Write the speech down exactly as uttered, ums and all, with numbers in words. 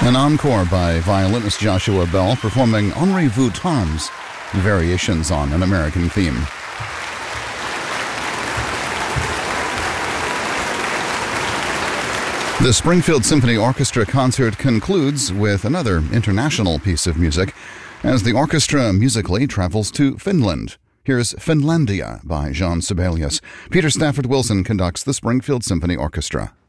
An encore by violinist Joshua Bell performing Henri Vouton's variations on an American theme. The Springfield Symphony Orchestra concert concludes with another international piece of music as the orchestra musically travels to Finland. Here's Finlandia by Jean Sibelius. Peter Stafford Wilson conducts the Springfield Symphony Orchestra.